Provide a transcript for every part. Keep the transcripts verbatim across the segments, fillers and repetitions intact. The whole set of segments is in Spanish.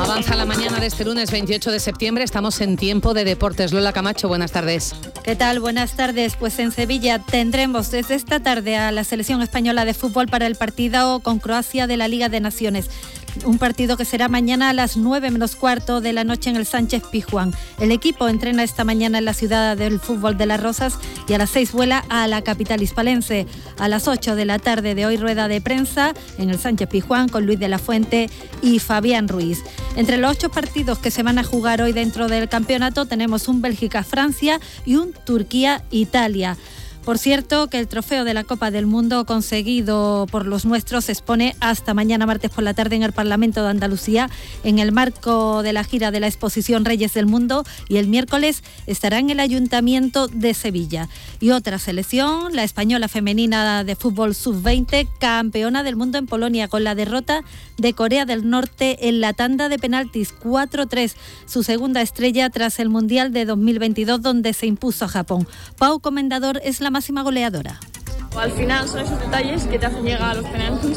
Avanza la mañana de este lunes veintiocho de septiembre, estamos en tiempo de deportes. Lola Camacho, buenas tardes. ¿Qué tal? Buenas tardes. Pues en Sevilla tendremos desde esta tarde a la selección española de fútbol para el partido con Croacia de la Liga de Naciones. Un partido que será mañana a las nueve menos cuarto de la noche en el Sánchez Pizjuán. El equipo entrena esta mañana en la ciudad del fútbol de Las Rozas y a las seis vuela a la capital hispalense. A las ocho de la tarde de hoy rueda de prensa en el Sánchez Pizjuán con Luis de la Fuente y Fabián Ruiz. Entre los ocho partidos que se van a jugar hoy dentro del campeonato tenemos un Bélgica-Francia y un Turquía-Italia. Por cierto, que el trofeo de la Copa del Mundo conseguido por los nuestros se expone hasta mañana martes por la tarde en el Parlamento de Andalucía en el marco de la gira de la exposición Reyes del Mundo, y el miércoles estará en el Ayuntamiento de Sevilla. Y otra selección, la española femenina de fútbol sub veinte, campeona del mundo en Polonia con la derrota de Corea del Norte en la tanda de penaltis cuatro tres, su segunda estrella tras el Mundial de dos mil veintidós donde se impuso a Japón. Pau Comendador es la máxima goleadora. Al final son esos detalles que te hacen llegar a los penaltis.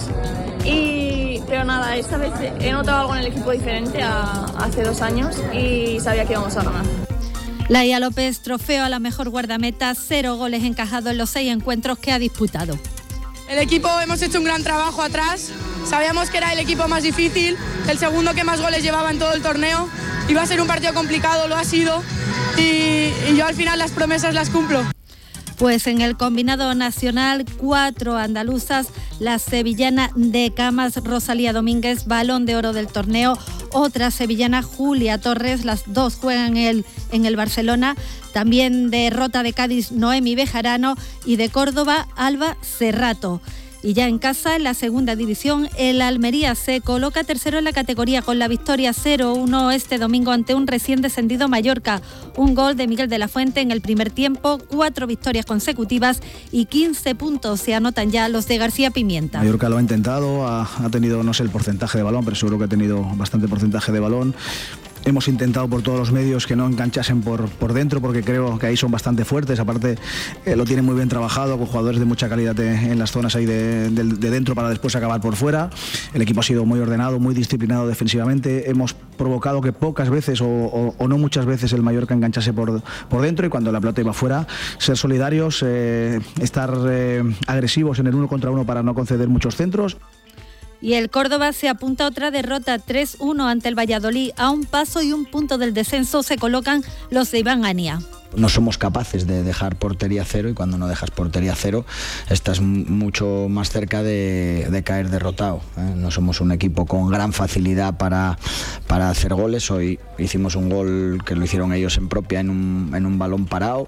Y, pero nada, esta vez he notado algo en el equipo diferente a hace dos años y sabía que íbamos a ganar. Laia López, trofeo a la mejor guardameta, cero goles encajados en los seis encuentros que ha disputado. El equipo hemos hecho un gran trabajo atrás, sabíamos que era el equipo más difícil, el segundo que más goles llevaba en todo el torneo, iba a ser un partido complicado, lo ha sido, y, y yo al final las promesas las cumplo. Pues en el combinado nacional, cuatro andaluzas, la sevillana de Camas, Rosalía Domínguez, balón de oro del torneo, otra sevillana, Julia Torres, las dos juegan en el, en el Barcelona, también derrota de Cádiz, Noemi Bejarano, y de Córdoba, Alba Cerrato. Y ya en casa, en la segunda división, el Almería se coloca tercero en la categoría con la victoria cero uno este domingo ante un recién descendido Mallorca. Un gol de Miguel de la Fuente en el primer tiempo, cuatro victorias consecutivas y quince puntos se anotan ya los de García Pimienta. Mallorca lo ha intentado, ha, ha tenido, no sé el porcentaje de balón, pero seguro que ha tenido bastante porcentaje de balón. Hemos intentado por todos los medios que no enganchasen por, por dentro, porque creo que ahí son bastante fuertes. Aparte, eh, lo tienen muy bien trabajado, con jugadores de mucha calidad de, en las zonas ahí de, de, de dentro para después acabar por fuera. El equipo ha sido muy ordenado, muy disciplinado defensivamente. Hemos provocado que pocas veces o, o, o no muchas veces el Mallorca enganchase por, por dentro, y cuando la pelota iba fuera, ser solidarios, eh, estar eh, agresivos en el uno contra uno para no conceder muchos centros. Y el Córdoba se apunta a otra derrota, tres uno ante el Valladolid. A un paso y un punto del descenso se colocan los de Iván Ania. No somos capaces de dejar portería cero, y cuando no dejas portería cero estás mucho más cerca de, de caer derrotado, ¿eh? No somos un equipo con gran facilidad para, para hacer goles. Hoy hicimos un gol que lo hicieron ellos en propia en un, en un balón parado,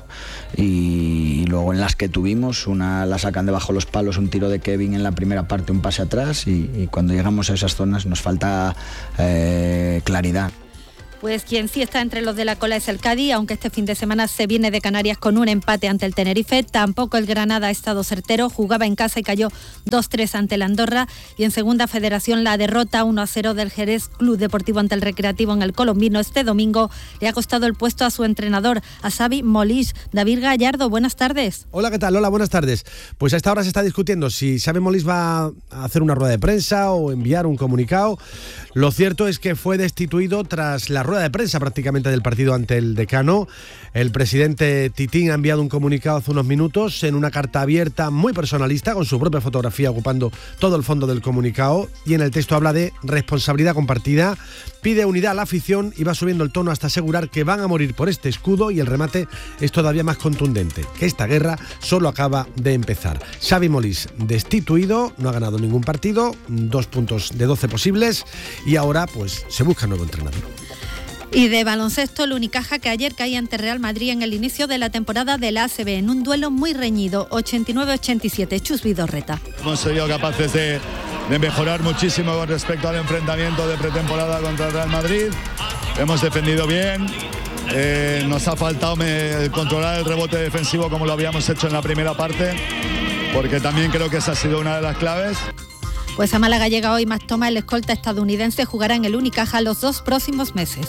y, y luego en las que tuvimos, una la sacan debajo los palos, un tiro de Kevin en la primera parte, un pase atrás, y, y cuando llegamos a esas zonas nos falta eh, claridad. Pues quien sí está entre los de la cola es el Cádiz, aunque este fin de semana se viene de Canarias con un empate ante el Tenerife. Tampoco el Granada ha estado certero, jugaba en casa y cayó dos tres ante el Andorra. Y en segunda federación, la derrota uno a cero del Jerez Club Deportivo ante el Recreativo en el Colombino este domingo le ha costado el puesto a su entrenador, a Xavi Molís. David Gallardo, buenas tardes. Hola, ¿qué tal? Hola, buenas tardes. Pues a esta hora se está discutiendo si Xavi Molís va a hacer una rueda de prensa o enviar un comunicado. Lo cierto es que fue destituido tras la rueda de prensa prácticamente del partido ante el Decano. El presidente Titín ha enviado un comunicado hace unos minutos en una carta abierta muy personalista, con su propia fotografía ocupando todo el fondo del comunicado, y en el texto habla de responsabilidad compartida, pide unidad a la afición y va subiendo el tono hasta asegurar que van a morir por este escudo, y el remate es todavía más contundente, que esta guerra solo acaba de empezar. Xavi Molís destituido, no ha ganado ningún partido, dos puntos de doce posibles, y ahora pues se busca nuevo entrenador. Y de baloncesto, el Unicaja, que ayer caía ante Real Madrid en el inicio de la temporada de la A C B en un duelo muy reñido, ochenta y nueve a ochenta y siete. Chus Vidorreta. Hemos sido capaces de, de mejorar muchísimo con respecto al enfrentamiento de pretemporada contra el Real Madrid. Hemos defendido bien. Eh, nos ha faltado me, controlar el rebote defensivo como lo habíamos hecho en la primera parte, porque también creo que esa ha sido una de las claves. Pues a Málaga llega hoy Max Thomas, el escolta estadounidense, jugará en el Unicaja los dos próximos meses.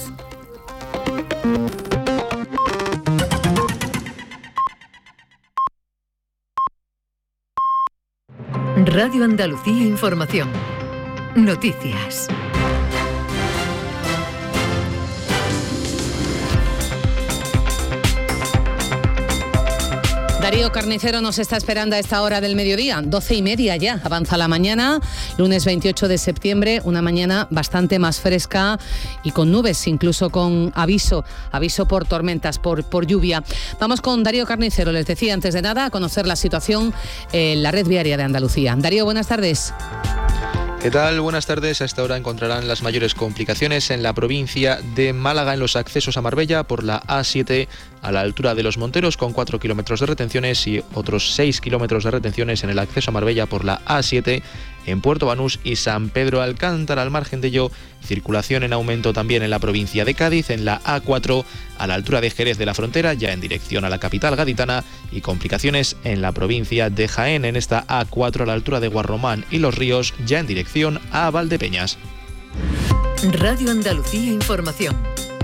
Radio Andalucía Información. Noticias. Darío Carnicero nos está esperando a esta hora del mediodía, doce y media ya, avanza la mañana, lunes veintiocho de septiembre, una mañana bastante más fresca y con nubes, incluso con aviso, aviso por tormentas, por, por lluvia. Vamos con Darío Carnicero, les decía antes de nada, a conocer la situación en la red viaria de Andalucía. Darío, buenas tardes. ¿Qué tal? Buenas tardes. A esta hora encontrarán las mayores complicaciones en la provincia de Málaga en los accesos a Marbella por la A siete a la altura de Los Monteros con cuatro kilómetros de retenciones y otros seis kilómetros de retenciones en el acceso a Marbella por la A siete en Puerto Banús y San Pedro Alcántara. Al margen de ello, circulación en aumento también en la provincia de Cádiz, en la A cuatro a la altura de Jerez de la Frontera, ya en dirección a la capital gaditana, y complicaciones en la provincia de Jaén, en esta A cuatro a la altura de Guarromán y Los Ríos, ya en dirección a Valdepeñas. Radio Andalucía Información.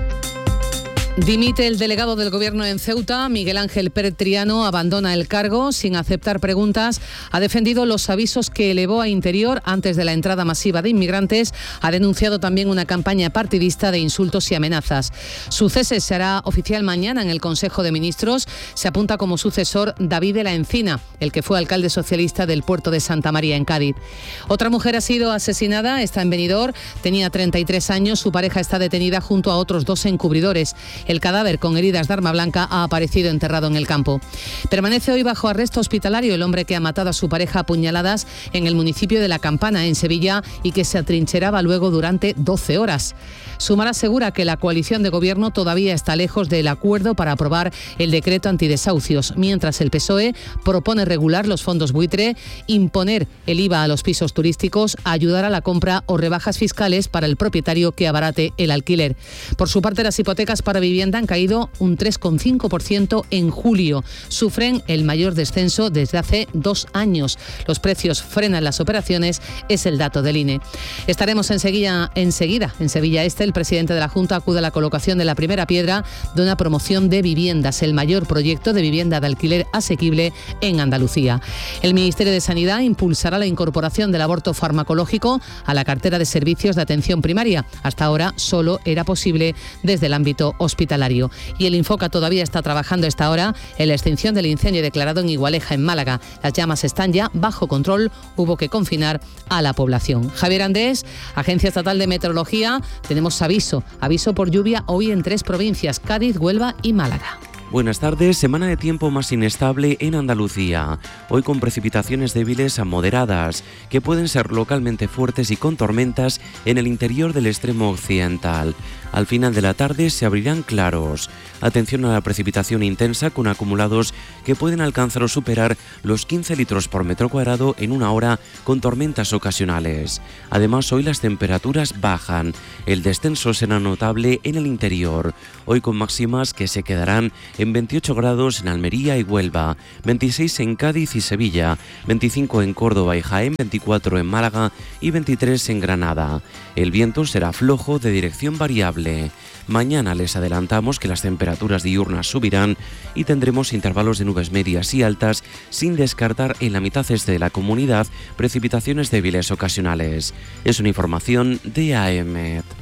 Dimite el delegado del Gobierno en Ceuta, Miguel Ángel Pérez Triano, abandona el cargo sin aceptar preguntas. Ha defendido los avisos que elevó a Interior antes de la entrada masiva de inmigrantes. Ha denunciado también una campaña partidista de insultos y amenazas. Su cese se hará oficial mañana en el Consejo de Ministros. Se apunta como sucesor David de la Encina, el que fue alcalde socialista del puerto de Santa María en Cádiz. Otra mujer ha sido asesinada, está en Benidorm, tenía treinta y tres años, su pareja está detenida junto a otros dos encubridores. El cadáver con heridas de arma blanca ha aparecido enterrado en el campo. Permanece hoy bajo arresto hospitalario el hombre que ha matado a su pareja a puñaladas en el municipio de La Campana, en Sevilla, y que se atrincheraba luego durante doce horas. Sumar asegura que la coalición de gobierno todavía está lejos del acuerdo para aprobar el decreto antidesahucios, mientras el P S O E propone regular los fondos buitre, imponer el I V A a los pisos turísticos, ayudar a la compra o rebajas fiscales para el propietario que abarate el alquiler. Por su parte, las hipotecas para vivienda han caído un tres coma cinco por ciento en julio. Sufren el mayor descenso desde hace dos años. Los precios frenan las operaciones, es el dato del I N E. Estaremos enseguida, enseguida en Sevilla Este. El presidente de la Junta acude a la colocación de la primera piedra de una promoción de viviendas, el mayor proyecto de vivienda de alquiler asequible en Andalucía. El Ministerio de Sanidad impulsará la incorporación del aborto farmacológico a la cartera de servicios de atención primaria. Hasta ahora solo era posible desde el ámbito hospitalario. Y el Infoca todavía está trabajando a esta hora en la extinción del incendio declarado en Igualeja, en Málaga. Las llamas están ya bajo control, hubo que confinar a la población. Javier Andés, Agencia Estatal de Meteorología, tenemos aviso, aviso por lluvia hoy en tres provincias, Cádiz, Huelva y Málaga. Buenas tardes. Semana de tiempo más inestable en Andalucía. Hoy con precipitaciones débiles a moderadas, que pueden ser localmente fuertes y con tormentas en el interior del extremo occidental. Al final de la tarde se abrirán claros. Atención a la precipitación intensa con acumulados que pueden alcanzar o superar los quince litros por metro cuadrado en una hora con tormentas ocasionales. Además, hoy las temperaturas bajan. El descenso será notable en el interior. Hoy con máximas que se quedarán en veintiocho grados en Almería y Huelva, veintiséis en Cádiz y Sevilla, veinticinco en Córdoba y Jaén, veinticuatro en Málaga y veintitrés en Granada. El viento será flojo de dirección variable. Mañana les adelantamos que las temperaturas diurnas subirán y tendremos intervalos de nubes medias y altas, sin descartar en la mitad este de la comunidad precipitaciones débiles ocasionales. Es una información de A E M E T.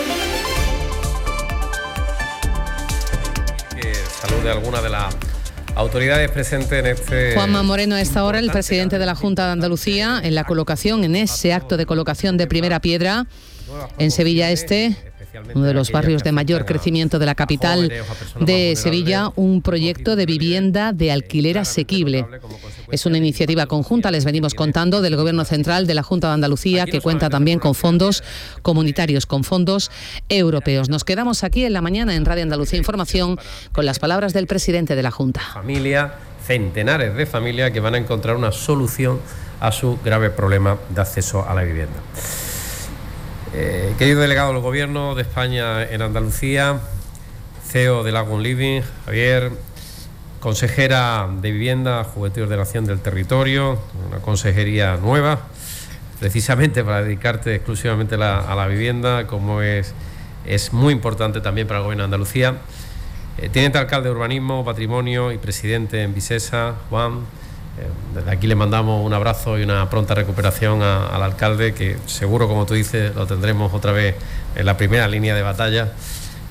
Salude a alguna de las autoridades presentes en este... Juanma Moreno, a esta hora el presidente de la Junta de Andalucía, en la colocación, en ese acto de colocación de primera piedra en Sevilla Este, uno de los barrios de mayor crecimiento de la capital de Sevilla, un proyecto de vivienda de alquiler asequible. Es una iniciativa conjunta, les venimos contando, del Gobierno Central, de la Junta de Andalucía, que cuenta también con fondos comunitarios, con fondos europeos. Nos quedamos aquí en la mañana en Radio Andalucía Información con las palabras del presidente de la Junta. Familia, centenares de familias que van a encontrar una solución a su grave problema de acceso a la vivienda. Eh, querido delegado del Gobierno de España en Andalucía, C E O de Lagoon Living, Javier, consejera de Vivienda, Juventud y Ordenación del Territorio, una consejería nueva, precisamente para dedicarte exclusivamente la, a la vivienda, como es, es muy importante también para el Gobierno de Andalucía. Eh, teniente alcalde de Urbanismo, Patrimonio y presidente en Visesa, Juan. Desde aquí le mandamos un abrazo y una pronta recuperación a, al alcalde, que seguro, como tú dices, lo tendremos otra vez en la primera línea de batalla.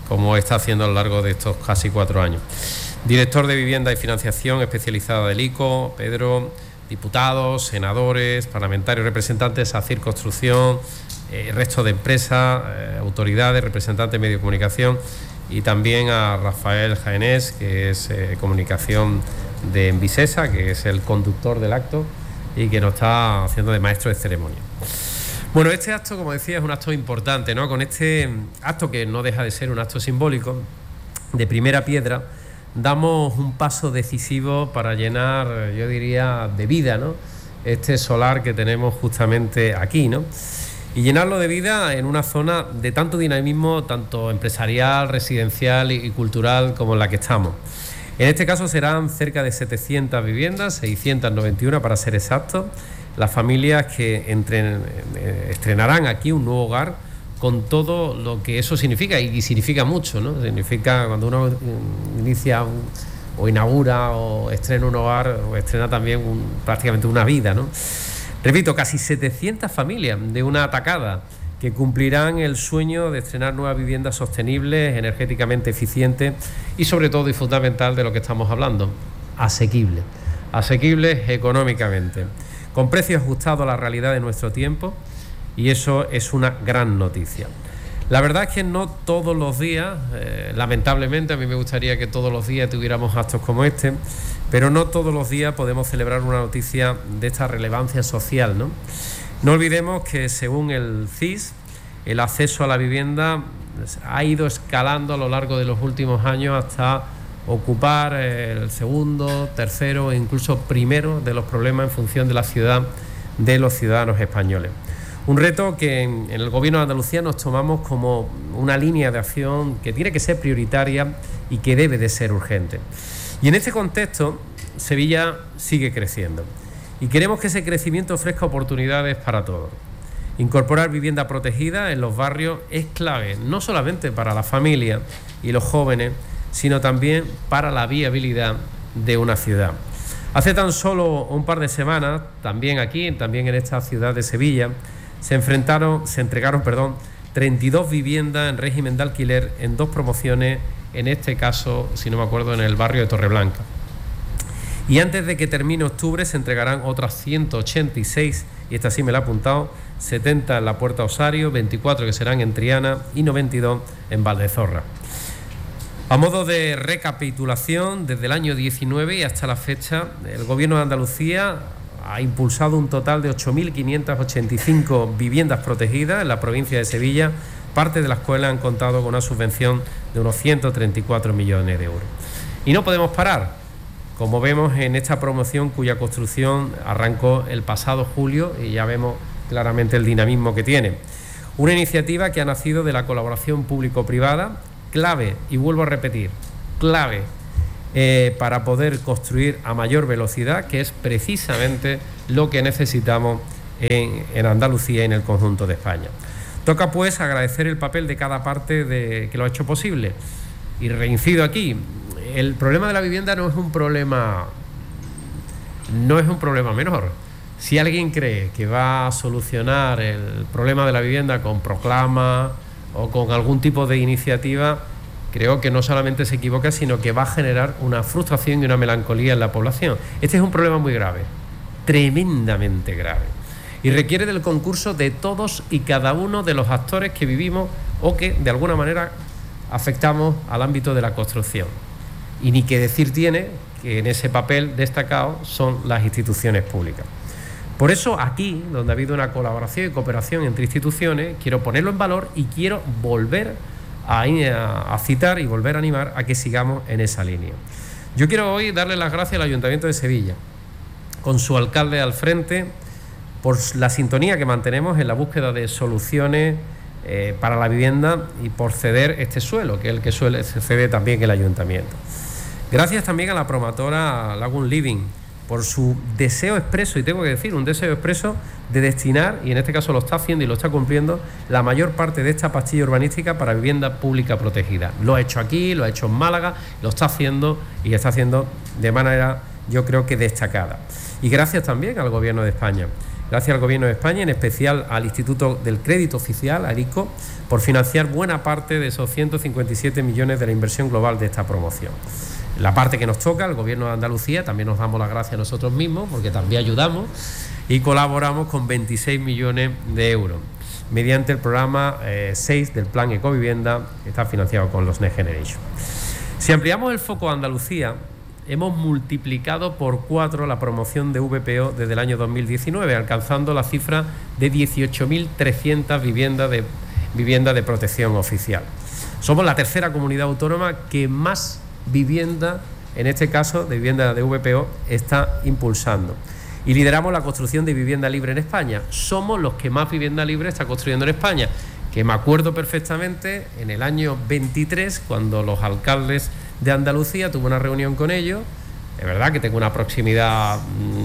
como está haciendo a lo largo de estos casi cuatro años. Director de Vivienda y Financiación especializada del I C O, Pedro, diputados, senadores, parlamentarios, representantes, ACIR Construcción, eh, resto de empresas, eh, autoridades, representantes de medios de comunicación, y también a Rafael Jaenés, que es eh, comunicación de Envisesa, que es el conductor del acto y que nos está haciendo de maestro de ceremonia. Bueno, este acto, como decía, es un acto importante, ¿no? Con este acto, que no deja de ser un acto simbólico, de primera piedra, damos un paso decisivo para llenar, yo diría, de vida, ¿no?, este solar que tenemos justamente aquí, ¿no? Y llenarlo de vida en una zona de tanto dinamismo, tanto empresarial, residencial y cultural como en la que estamos. En este caso serán cerca de setecientas viviendas, seiscientas noventa y una para ser exactos, las familias que entren, estrenarán aquí un nuevo hogar, con todo lo que eso significa, y significa mucho, ¿no? Significa, cuando uno inicia un, o inaugura o estrena un hogar, o estrena también un, prácticamente una vida, ¿no? Repito, casi setecientas familias de una atacada que cumplirán el sueño de estrenar nuevas viviendas sostenibles, energéticamente eficientes y, sobre todo y fundamental, de lo que estamos hablando, asequibles, asequibles económicamente, con precios ajustados a la realidad de nuestro tiempo, y eso es una gran noticia. La verdad es que no todos los días, eh, lamentablemente, a mí me gustaría que todos los días tuviéramos actos como este, pero no todos los días podemos celebrar una noticia de esta relevancia social, ¿no? No olvidemos que, según el C I S, el acceso a la vivienda ha ido escalando a lo largo de los últimos años hasta ocupar el segundo, tercero e incluso primero de los problemas en función de la ciudad de los ciudadanos españoles. Un reto que en el Gobierno de Andalucía nos tomamos como una línea de acción que tiene que ser prioritaria y que debe de ser urgente. Y en este contexto, Sevilla sigue creciendo. Y queremos que ese crecimiento ofrezca oportunidades para todos. Incorporar vivienda protegida en los barrios es clave, no solamente para la familia y los jóvenes, sino también para la viabilidad de una ciudad. Hace tan solo un par de semanas, también aquí, también en esta ciudad de Sevilla, se enfrentaron, se entregaron, perdón, treinta y dos viviendas en régimen de alquiler en dos promociones, en este caso, si no me acuerdo, en el barrio de Torreblanca. Y antes de que termine octubre se entregarán otras ciento ochenta y seis, y esta sí me la he apuntado, setenta en la Puerta Osario, veinticuatro que serán en Triana y noventa y dos en Valdezorra. A modo de recapitulación, desde el año diecinueve y hasta la fecha, el Gobierno de Andalucía ha impulsado un total de ocho mil quinientas ochenta y cinco viviendas protegidas en la provincia de Sevilla, parte de las cuales han contado con una subvención de unos ciento treinta y cuatro millones de euros. Y no podemos parar, como vemos en esta promoción cuya construcción arrancó el pasado julio, y ya vemos claramente el dinamismo que tiene. Una iniciativa que ha nacido de la colaboración público-privada, clave, y vuelvo a repetir, clave eh, para poder construir a mayor velocidad, que es precisamente lo que necesitamos en, en Andalucía y en el conjunto de España. Toca pues agradecer el papel de cada parte de, que lo ha hecho posible. Y reincido aquí, el problema de la vivienda no es un problema, no es un problema menor. Si alguien cree que va a solucionar el problema de la vivienda con proclama o con algún tipo de iniciativa, creo que no solamente se equivoca, sino que va a generar una frustración y una melancolía en la población. Este es un problema muy grave, tremendamente grave, y requiere del concurso de todos y cada uno de los actores que vivimos o que de alguna manera afectamos al ámbito de la construcción. Y ni que decir tiene que en ese papel destacado son las instituciones públicas. Por eso aquí, donde ha habido una colaboración y cooperación entre instituciones, quiero ponerlo en valor y quiero volver a, a, a citar y volver a animar a que sigamos en esa línea. Yo quiero hoy darle las gracias al Ayuntamiento de Sevilla, con su alcalde al frente, por la sintonía que mantenemos en la búsqueda de soluciones eh, para la vivienda y por ceder este suelo, que es el que suele ceder también el Ayuntamiento. Gracias también a la promotora Lagoon Living por su deseo expreso, y tengo que decir, un deseo expreso de destinar, y en este caso lo está haciendo y lo está cumpliendo, la mayor parte de esta pastilla urbanística para vivienda pública protegida. Lo ha hecho aquí, lo ha hecho en Málaga, lo está haciendo y está haciendo de manera, yo creo que destacada. Y gracias también al Gobierno de España. gracias al Gobierno de España, en especial al Instituto del Crédito Oficial, al I C O, por financiar buena parte de esos ciento cincuenta y siete millones de la inversión global de esta promoción. La parte que nos toca, el Gobierno de Andalucía, también nos damos las gracias a nosotros mismos, porque también ayudamos y colaboramos con veintiséis millones de euros, mediante el programa eh, seis del Plan Ecovivienda, que está financiado con los Next Generation. Si ampliamos el foco a Andalucía, hemos multiplicado por cuatro la promoción de V P O desde el año dos mil diecinueve, alcanzando la cifra de dieciocho mil trescientas viviendas de, vivienda de protección oficial. Somos la tercera comunidad autónoma que más vivienda, en este caso de vivienda de V P O, está impulsando. Y lideramos la construcción de vivienda libre en España. Somos los que más vivienda libre está construyendo en España, que me acuerdo perfectamente en el año veintitrés, cuando los alcaldes de Andalucía tuve una reunión con ellos. Es verdad que tengo una proximidad,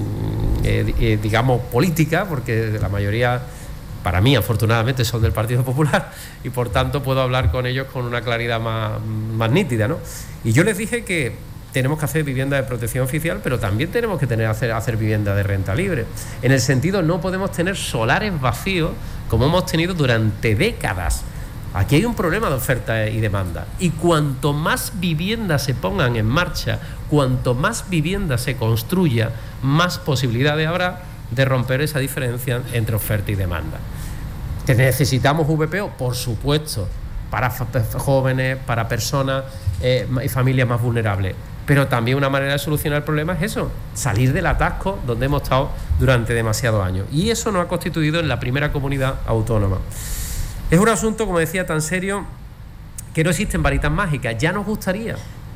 eh, eh, digamos, política, porque la mayoría, para mí, afortunadamente, son del Partido Popular, y por tanto puedo hablar con ellos con una claridad más, más nítida, ¿no? Y yo les dije que tenemos que hacer vivienda de protección oficial, pero también tenemos que tener hacer, hacer vivienda de renta libre. En el sentido, no podemos tener solares vacíos como hemos tenido durante décadas. Aquí hay un problema de oferta y demanda, y cuanto más viviendas se pongan en marcha, cuanto más vivienda se construya, más posibilidades habrá de romper esa diferencia entre oferta y demanda. ¿Que necesitamos V P O? Por supuesto, para jóvenes, para personas eh, y familias más vulnerables. Pero también una manera de solucionar el problema es eso, salir del atasco donde hemos estado durante demasiados años. Y eso nos ha constituido en la primera comunidad autónoma. Es un asunto, como decía, tan serio que no existen varitas mágicas. Ya nos gustaría.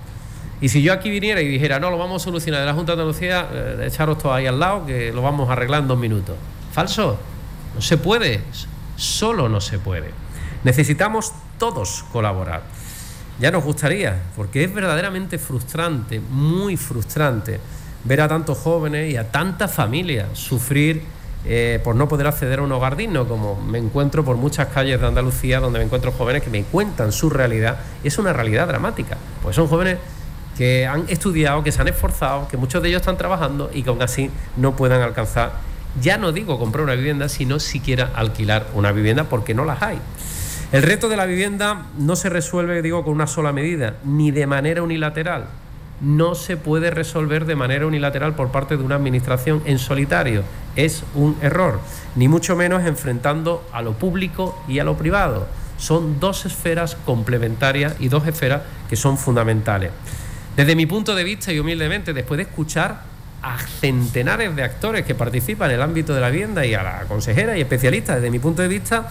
Y si yo aquí viniera y dijera, no, lo vamos a solucionar de la Junta de Andalucía, eh, echaros todos ahí al lado, que lo vamos a arreglar en dos minutos. Falso. No se puede. Solo no se puede. Necesitamos todos colaborar. Ya nos gustaría, porque es verdaderamente frustrante, muy frustrante, ver a tantos jóvenes y a tantas familias sufrir eh, por no poder acceder a un hogar digno, como me encuentro por muchas calles de Andalucía, donde me encuentro jóvenes que me cuentan su realidad. Es una realidad dramática, pues son jóvenes que han estudiado, que se han esforzado, que muchos de ellos están trabajando y que aún así no puedan alcanzar, ya no digo comprar una vivienda, sino siquiera alquilar una vivienda, porque no las hay. El reto de la vivienda no se resuelve, digo, con una sola medida, ni de manera unilateral. No se puede resolver de manera unilateral por parte de una administración en solitario. Es un error, ni mucho menos enfrentando a lo público y a lo privado. Son dos esferas complementarias y dos esferas que son fundamentales. Desde mi punto de vista, y humildemente, después de escuchar a centenares de actores que participan en el ámbito de la vivienda y a la consejera y especialistas, desde mi punto de vista,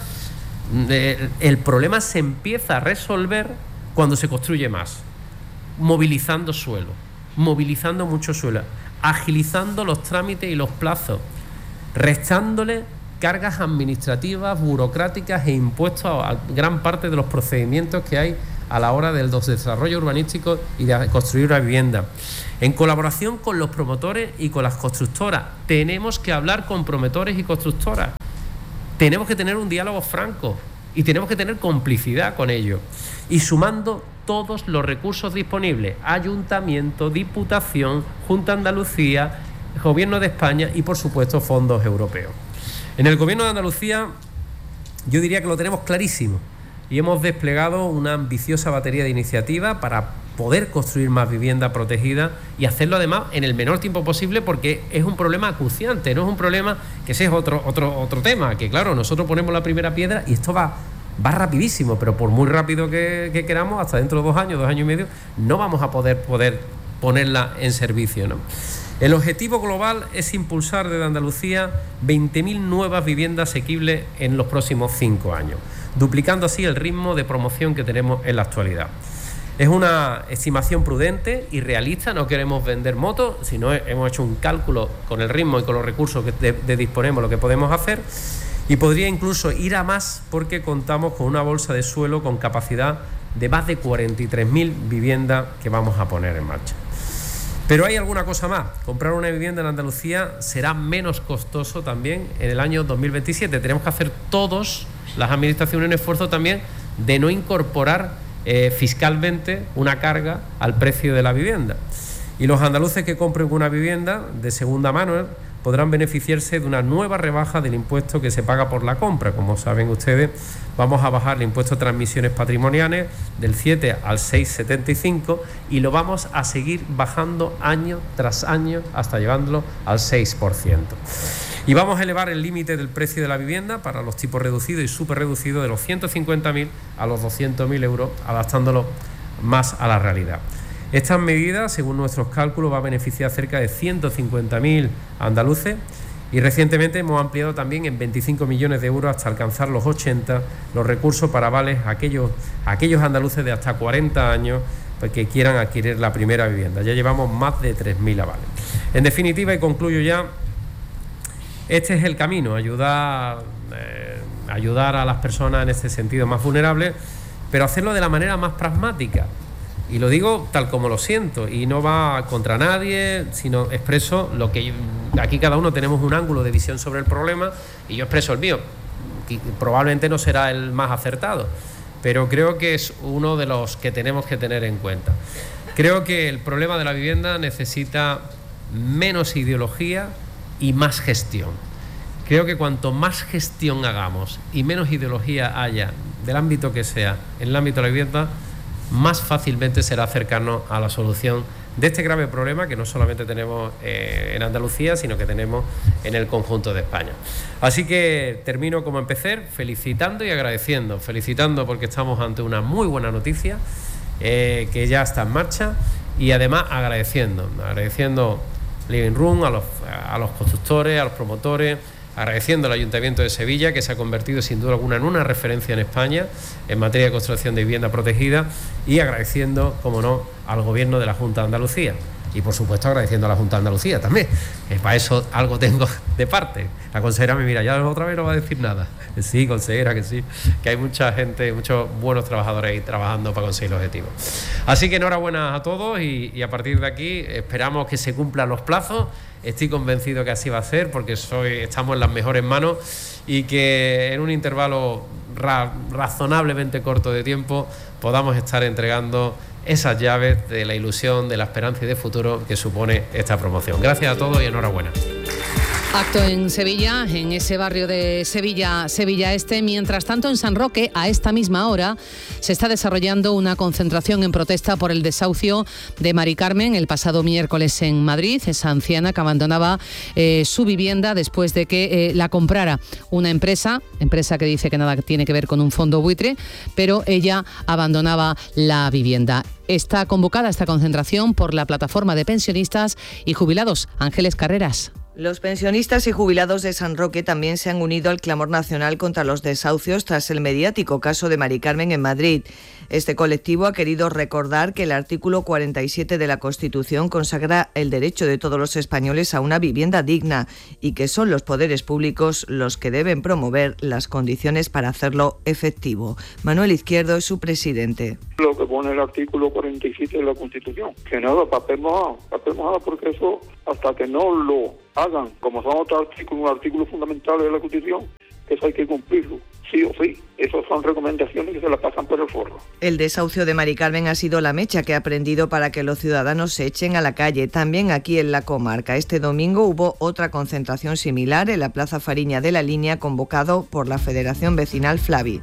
el problema se empieza a resolver cuando se construye más, movilizando suelo, movilizando mucho suelo, agilizando los trámites y los plazos, restándole cargas administrativas, burocráticas e impuestos a gran parte de los procedimientos que hay a la hora del desarrollo urbanístico y de construir una vivienda. En colaboración con los promotores y con las constructoras, tenemos que hablar con promotores y constructoras. Tenemos que tener un diálogo franco y tenemos que tener complicidad con ellos, y sumando todos los recursos disponibles: Ayuntamiento, Diputación, Junta de Andalucía, Gobierno de España y, por supuesto, fondos europeos. En el Gobierno de Andalucía yo diría que lo tenemos clarísimo y hemos desplegado una ambiciosa batería de iniciativas para poder construir más vivienda protegida y hacerlo además en el menor tiempo posible, porque es un problema acuciante, no es un problema que ese es otro, otro, otro tema, que claro, nosotros ponemos la primera piedra y esto va, va rapidísimo, pero por muy rápido que, que queramos, hasta dentro de dos años, dos años y medio, no vamos a poder, poder ponerla en servicio, ¿no? El objetivo global es impulsar desde Andalucía veinte mil nuevas viviendas asequibles en los próximos cinco años, duplicando así el ritmo de promoción que tenemos en la actualidad. Es una estimación prudente y realista, no queremos vender motos, sino hemos hecho un cálculo con el ritmo y con los recursos que de, de disponemos, lo que podemos hacer, y podría incluso ir a más, porque contamos con una bolsa de suelo con capacidad de más de cuarenta y tres mil viviendas que vamos a poner en marcha. Pero hay alguna cosa más. Comprar una vivienda en Andalucía será menos costoso también en el año dos mil veintisiete. Tenemos que hacer todos, las administraciones, un esfuerzo también de no incorporar eh, fiscalmente una carga al precio de la vivienda. Y los andaluces que compren una vivienda de segunda mano, podrán beneficiarse de una nueva rebaja del impuesto que se paga por la compra. Como saben ustedes, vamos a bajar el impuesto a transmisiones patrimoniales del siete al seis coma setenta y cinco y lo vamos a seguir bajando año tras año hasta llevándolo al seis por ciento. Y vamos a elevar el límite del precio de la vivienda para los tipos reducidos y súper reducidos de los ciento cincuenta mil a los doscientos mil euros, adaptándolo más a la realidad. Estas medidas, según nuestros cálculos, va a beneficiar a cerca de ciento cincuenta mil andaluces y recientemente hemos ampliado también en veinticinco millones de euros hasta alcanzar los ochenta los recursos para avales a aquellos, a aquellos andaluces de hasta cuarenta años pues, que quieran adquirir la primera vivienda. Ya llevamos más de tres mil avales. En definitiva, y concluyo ya, este es el camino, ayudar, eh, ayudar a las personas en este sentido más vulnerables, pero hacerlo de la manera más pragmática. Y lo digo tal como lo siento, y no va contra nadie, sino expreso lo que yo, aquí cada uno tenemos un ángulo de visión sobre el problema, y yo expreso el mío, que probablemente no será el más acertado, pero creo que es uno de los que tenemos que tener en cuenta. Creo que el problema de la vivienda necesita menos ideología y más gestión. Creo que cuanto más gestión hagamos y menos ideología haya, del ámbito que sea, en el ámbito de la vivienda, más fácilmente será acercarnos a la solución de este grave problema que no solamente tenemos eh, en Andalucía, sino que tenemos en el conjunto de España. Así que termino como empecé, felicitando y agradeciendo. Felicitando porque estamos ante una muy buena noticia, eh, que ya está en marcha, y además agradeciendo, agradeciendo Living Room, a los, a los constructores, a los promotores, agradeciendo al Ayuntamiento de Sevilla, que se ha convertido sin duda alguna en una referencia en España en materia de construcción de vivienda protegida, y agradeciendo, como no, al Gobierno de la Junta de Andalucía. Y por supuesto agradeciendo a la Junta de Andalucía también, que para eso algo tengo de parte. La consejera me mira, ya otra vez no va a decir nada. Que sí, consejera, que sí, que hay mucha gente, muchos buenos trabajadores ahí trabajando para conseguir el objetivo. Así que enhorabuena a todos, y, y a partir de aquí esperamos que se cumplan los plazos. Estoy convencido que así va a ser, porque soy, estamos en las mejores manos, y que en un intervalo ra, razonablemente corto de tiempo podamos estar entregando esas llaves de la ilusión, de la esperanza y de futuro que supone esta promoción. Gracias a todos y enhorabuena. Acto en Sevilla, en ese barrio de Sevilla, Sevilla Este. Mientras tanto, en San Roque, a esta misma hora, se está desarrollando una concentración en protesta por el desahucio de Mari Carmen el pasado miércoles en Madrid, esa anciana que abandonaba eh, su vivienda después de que eh, la comprara una empresa, empresa que dice que nada tiene que ver con un fondo buitre, pero ella abandonaba la vivienda. Está convocada esta concentración por la plataforma de pensionistas y jubilados. Ángeles Carreras. Los pensionistas y jubilados de San Roque también se han unido al clamor nacional contra los desahucios tras el mediático caso de Mari Carmen en Madrid. Este colectivo ha querido recordar que el artículo cuarenta y siete de la Constitución consagra el derecho de todos los españoles a una vivienda digna, y que son los poderes públicos los que deben promover las condiciones para hacerlo efectivo. Manuel Izquierdo es su presidente. Lo que pone el artículo cuarenta y siete de la Constitución, que nada, papel mojado, papel mojado, porque eso, hasta que no lo hagan, como son otros artículos, artículos fundamentales de la Constitución, que eso hay que cumplirlo, sí o sí. Esas son recomendaciones que se las pasan por el forro. El desahucio de Mari Carmen ha sido la mecha que ha prendido para que los ciudadanos se echen a la calle, también aquí en la comarca. Este domingo hubo otra concentración similar en la Plaza Fariña de la Línea, convocado por la Federación Vecinal Flavi.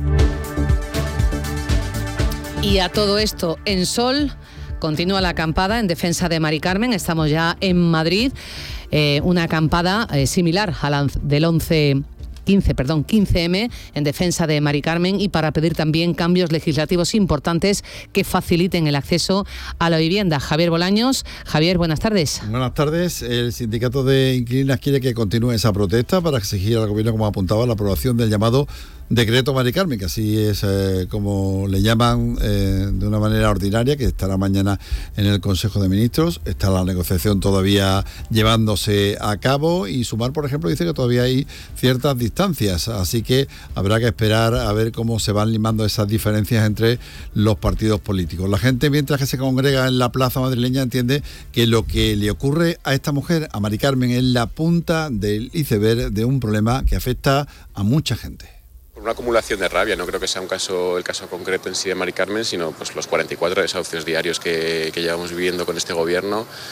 Y a todo esto, en Sol, continúa la acampada en defensa de Mari Carmen. Estamos ya en Madrid, eh, una acampada eh, similar a la del once... quince, perdón, quince eme en defensa de Mari Carmen, y para pedir también cambios legislativos importantes que faciliten el acceso a la vivienda. Javier Bolaños. Javier, buenas tardes. Buenas tardes. El sindicato de inquilinas quiere que continúe esa protesta para exigir al gobierno, como apuntaba, la aprobación del llamado decreto Mari Carmen, que así es eh, como le llaman eh, de una manera ordinaria, que estará mañana en el Consejo de Ministros. Está la negociación todavía llevándose a cabo, y Sumar, por ejemplo, dice que todavía hay ciertas distancias, así que habrá que esperar a ver cómo se van limando esas diferencias entre los partidos políticos. La gente, mientras que se congrega en la plaza madrileña, entiende que lo que le ocurre a esta mujer, a Mari Carmen, es la punta del iceberg de un problema que afecta a mucha gente. Una acumulación de rabia, no creo que sea un caso, el caso concreto en sí de Mari Carmen, sino pues los cuarenta y cuatro desahucios diarios que, que llevamos viviendo con este gobierno.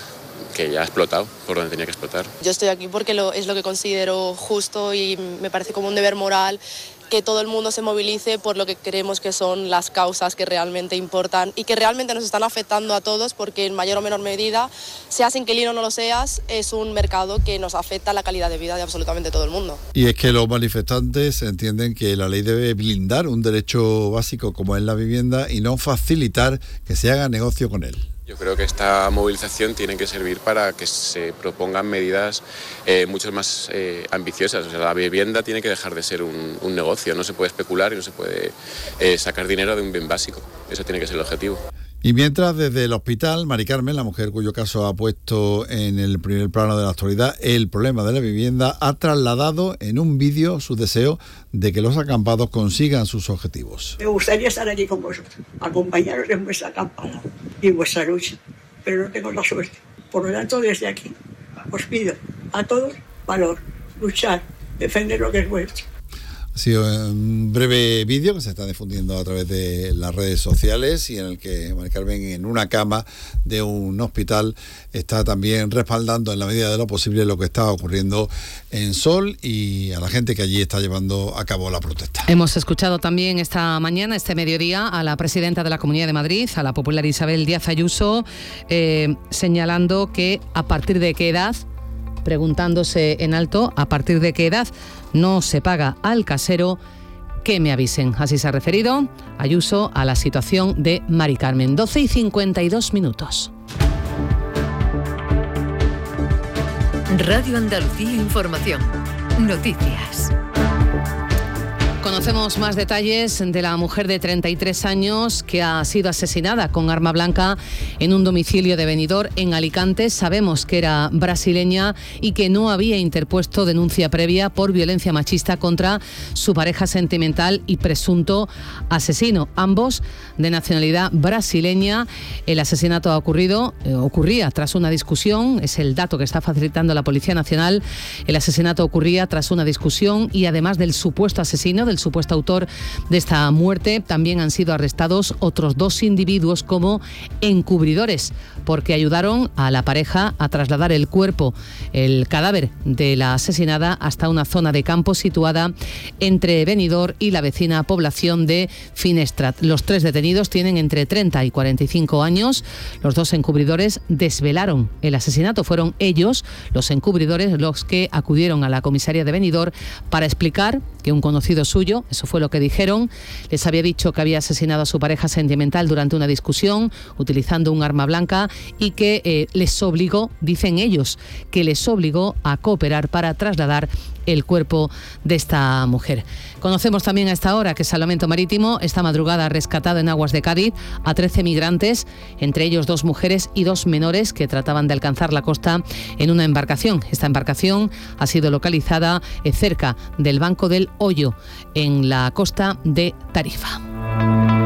que ya ha explotado por donde tenía que explotar. Yo estoy aquí porque lo, es lo que considero justo y me parece como un deber moral que todo el mundo se movilice por lo que creemos que son las causas que realmente importan y que realmente nos están afectando a todos, porque en mayor o menor medida, seas inquilino o no lo seas, es un mercado que nos afecta a la calidad de vida de absolutamente todo el mundo. Y es que los manifestantes entienden que la ley debe blindar un derecho básico como es la vivienda y no facilitar que se haga negocio con él. Yo creo que esta movilización tiene que servir para que se propongan medidas eh, mucho más eh, ambiciosas. O sea, la vivienda tiene que dejar de ser un, un negocio, no se puede especular y no se puede eh, sacar dinero de un bien básico. Eso tiene que ser el objetivo. Y mientras desde el hospital, Mari Carmen, la mujer cuyo caso ha puesto en el primer plano de la actualidad el problema de la vivienda, ha trasladado en un vídeo su deseo de que los acampados consigan sus objetivos. Me gustaría estar aquí con vosotros, acompañaros en vuestra acampada y en vuestra lucha, pero no tengo la suerte. Por lo tanto, desde aquí os pido a todos valor, luchar, defender lo que es vuestro. Ha sido un breve vídeo que se está difundiendo a través de las redes sociales y en el que Mari Carmen, en una cama de un hospital, está también respaldando en la medida de lo posible lo que está ocurriendo en Sol y a la gente que allí está llevando a cabo la protesta. Hemos escuchado también esta mañana, este mediodía, a la presidenta de la Comunidad de Madrid, a la popular Isabel Díaz Ayuso, eh, señalando que a partir de qué edad, preguntándose en alto, a partir de qué edad no se paga al casero, que me avisen. Así se ha referido Ayuso a la situación de Mari Carmen. doce y cincuenta y dos minutos. Radio Andalucía Información. Noticias. Conocemos más detalles de la mujer de treinta y tres años que ha sido asesinada con arma blanca en un domicilio de Benidorm, en Alicante. Sabemos que era brasileña y que no había interpuesto denuncia previa por violencia machista contra su pareja sentimental y presunto asesino, ambos de nacionalidad brasileña. El asesinato ha ocurrido, eh, ocurría tras una discusión, es el dato que está facilitando la Policía Nacional. El asesinato ocurría tras una discusión y además del supuesto asesino, del supuesto autor de esta muerte, también han sido arrestados otros dos individuos como encubridores, porque ayudaron a la pareja a trasladar el cuerpo, el cadáver de la asesinada, hasta una zona de campo situada entre Benidorm y la vecina población de Finestrat. Los tres detenidos tienen entre treinta y cuarenta y cinco años. Los dos encubridores desvelaron el asesinato. Fueron ellos, los encubridores, los que acudieron a la comisaría de Benidorm para explicar que un conocido suyo, eso fue lo que dijeron, les había dicho que había asesinado a su pareja sentimental durante una discusión utilizando un arma blanca y que eh, les obligó, dicen ellos, que les obligó a cooperar para trasladar el cuerpo de esta mujer. Conocemos también a esta hora que Salvamento Marítimo esta madrugada ha rescatado en aguas de Cádiz a trece migrantes, entre ellos dos mujeres y dos menores que trataban de alcanzar la costa en una embarcación. Esta embarcación ha sido localizada cerca del Banco del Hoyo, en la costa de Tarifa.